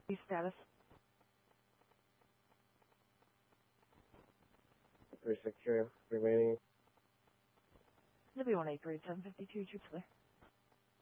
Police status. 36 remaining. W183 at 752, troops clear.